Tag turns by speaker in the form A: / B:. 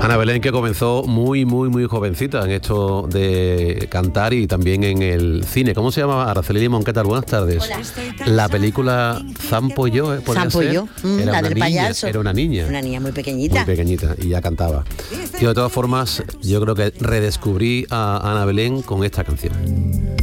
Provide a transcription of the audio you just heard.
A: Ana Belén, que comenzó muy jovencita en esto de cantar y también en el cine. ¿Cómo se llama? Araceli Limón, ¿qué tal? Buenas tardes.
B: Hola.
A: La película Zampo y yo,
B: Zampo y yo, la del payaso.
A: Era una niña.
B: Una niña muy pequeñita.
A: Muy pequeñita, y ya cantaba. Y de todas formas, yo creo que redescubrí a Ana Belén con esta canción.